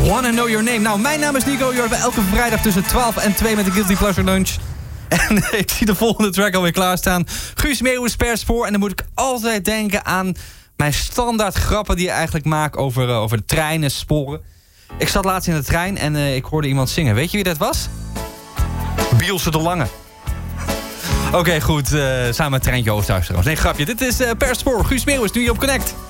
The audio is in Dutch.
Wanna Know Your Name. Nou, mijn naam is Nico. Je hoort bij elke vrijdag tussen 12 en 2 met de Guilty Pleasure Lunch. En ik zie de volgende track alweer klaarstaan. Guus Meeuwis per spoor. En dan moet ik altijd denken aan mijn standaard grappen die ik eigenlijk maak over de treinen, sporen. Ik zat laatst in de trein en ik hoorde iemand zingen. Weet je wie dat was? Bielse de Lange. Oké, goed. Samen met Treintje Oosterhuis trouwens. Nee, grapje. Dit is per spoor. Guus Meeuwis, nu je op Connect.